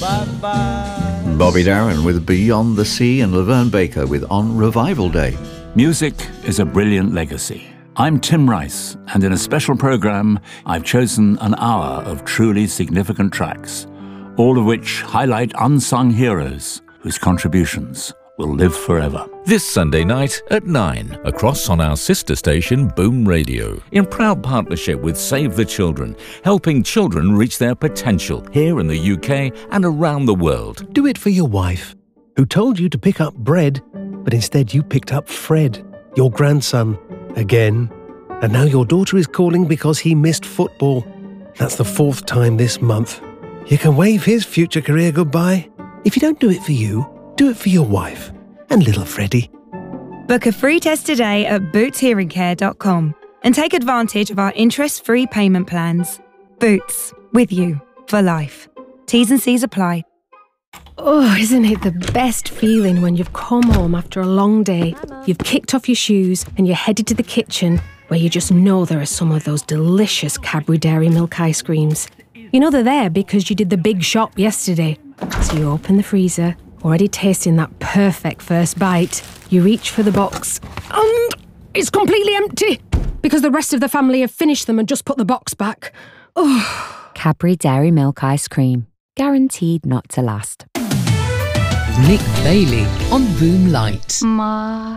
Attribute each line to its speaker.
Speaker 1: Bobby Darin with Beyond the Sea and Laverne Baker with On Revival Day.
Speaker 2: Music is a brilliant legacy. I'm Tim Rice, and in a special programme, I've chosen an hour of truly significant tracks, all of which highlight unsung heroes whose contributions will live forever.
Speaker 3: This Sunday night at 9, across on our sister station Boom Radio, in proud partnership with Save the Children, helping children reach their potential here in the UK and around the world.
Speaker 4: Do it for your wife, who told you to pick up bread, but instead you picked up Fred, your grandson, again. And now your daughter is calling because he missed football. That's the 4th time this month. You can wave his future career goodbye. If you don't do it for you, do it for your wife and little Freddie.
Speaker 5: Book a free test today at bootshearingcare.com and take advantage of our interest-free payment plans. Boots, with you for life. T's and C's apply.
Speaker 6: Oh, isn't it the best feeling when you've come home after a long day, you've kicked off your shoes and you're headed to the kitchen where you just know there are some of those delicious Cadbury Dairy Milk ice creams. You know they're there because you did the big shop yesterday. So you open the freezer, already tasting that perfect first bite. You reach for the box and it's completely empty because the rest of the family have finished them and just put the box back. Oh.
Speaker 7: Cadbury Dairy Milk Ice Cream. Guaranteed not to last.
Speaker 8: Nick Bailey on Boom Light.
Speaker 7: Ma.